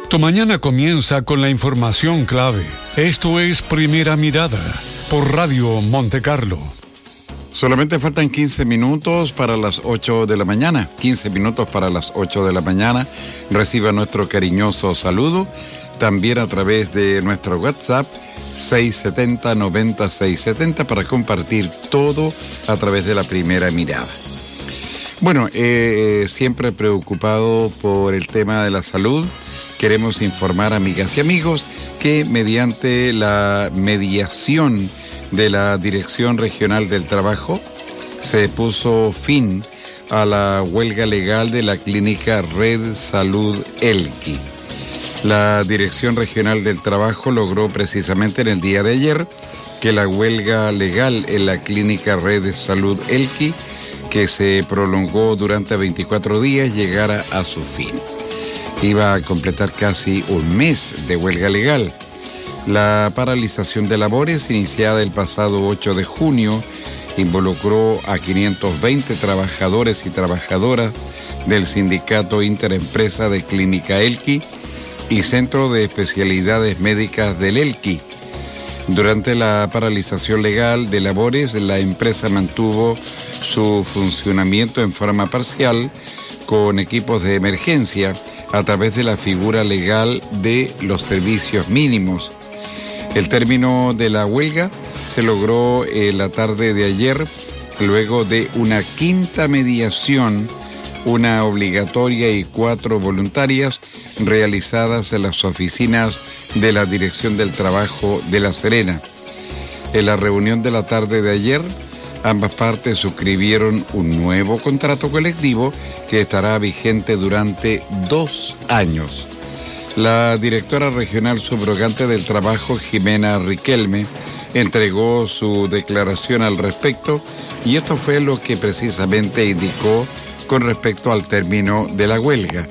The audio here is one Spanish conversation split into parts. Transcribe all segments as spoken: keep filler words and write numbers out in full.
Tu mañana comienza con la información clave. Esto es Primera Mirada por Radio Monte Carlo. Solamente faltan quince minutos para las ocho de la mañana. quince minutos para las ocho de la mañana. Reciba nuestro cariñoso saludo. También a través de nuestro WhatsApp seis siete cero, nueve cero seis siete cero para compartir todo a través de la Primera Mirada. Bueno, eh, siempre preocupado por el tema de la salud. Queremos informar, amigas y amigos, que mediante la mediación de la Dirección Regional del Trabajo se puso fin a la huelga legal de la clínica Red Salud Elqui. La Dirección Regional del Trabajo logró precisamente en el día de ayer que la huelga legal en la clínica Red Salud Elqui, que se prolongó durante veinticuatro días, llegara a su fin. Iba a completar casi un mes de huelga legal. La paralización de labores, iniciada el pasado ocho de junio, involucró a quinientos veinte trabajadores y trabajadoras del Sindicato Interempresa de Clínica Elqui y Centro de Especialidades Médicas del Elqui. Durante la paralización legal de labores, la empresa mantuvo su funcionamiento en forma parcial con equipos de emergencia a través de la figura legal de los servicios mínimos. El término de la huelga se logró en la tarde de ayer, luego de una quinta mediación, una obligatoria y cuatro voluntarias realizadas en las oficinas de la Dirección del Trabajo de La Serena. En la reunión de la tarde de ayer, ambas partes suscribieron un nuevo contrato colectivo que estará vigente durante dos años. La directora regional subrogante del trabajo, Jimena Riquelme, entregó su declaración al respecto y esto fue lo que precisamente indicó con respecto al término de la huelga.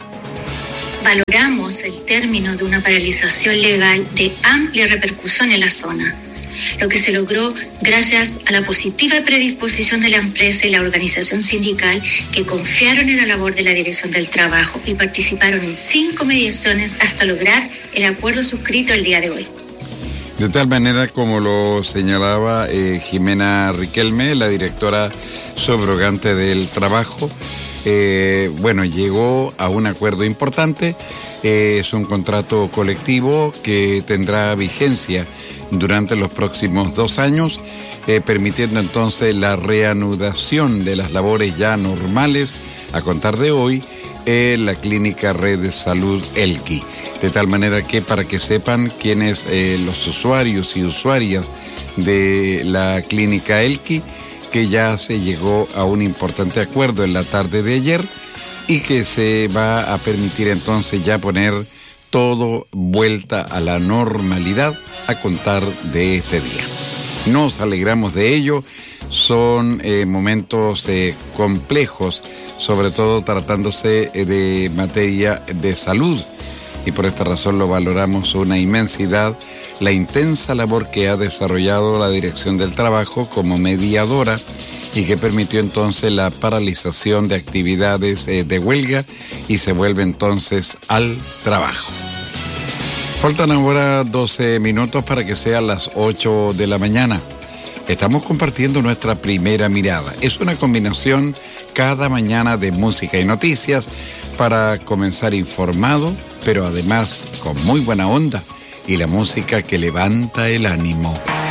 Valoramos el término de una paralización legal de amplia repercusión en la zona, lo que se logró gracias a la positiva predisposición de la empresa y la organización sindical que confiaron en la labor de la Dirección del Trabajo y participaron en cinco mediaciones hasta lograr el acuerdo suscrito el día de hoy. De tal manera, como lo señalaba eh, Jimena Riquelme, la directora subrogante del trabajo, eh, bueno, llegó a un acuerdo importante. Eh, es un contrato colectivo que tendrá vigencia durante los próximos dos años, eh, permitiendo entonces la reanudación de las labores ya normales a contar de hoy en la clínica Red de Salud Elqui. De tal manera que, para que sepan quiénes eh, los usuarios y usuarias de la clínica Elqui, que ya se llegó a un importante acuerdo en la tarde de ayer y que se va a permitir entonces ya poner todo vuelta a la normalidad a contar de este día. Nos alegramos de ello. Son eh, momentos eh, complejos, sobre todo tratándose eh, de materia de salud, y por esta razón lo valoramos una inmensidad, la intensa labor que ha desarrollado la Dirección del Trabajo como mediadora y que permitió entonces la paralización de actividades eh, de huelga y se vuelve entonces al trabajo. Faltan ahora doce minutos para que sean las ocho de la mañana. Estamos compartiendo nuestra Primera Mirada. Es una combinación cada mañana de música y noticias para comenzar informado, pero además con muy buena onda y la música que levanta el ánimo.